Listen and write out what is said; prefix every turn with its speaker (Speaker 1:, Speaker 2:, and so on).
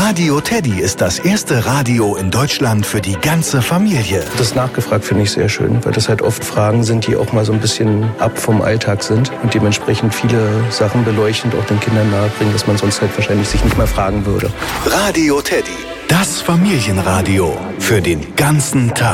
Speaker 1: Radio Teddy ist das erste Radio in Deutschland für die ganze Familie.
Speaker 2: Das nachgefragt finde ich sehr schön, weil das halt oft Fragen sind, die auch mal so ein bisschen ab vom Alltag sind und dementsprechend viele Sachen beleuchtend auch den Kindern nahebringen, dass man sonst halt wahrscheinlich sich nicht mal fragen würde.
Speaker 1: Radio Teddy, das Familienradio für den ganzen Tag.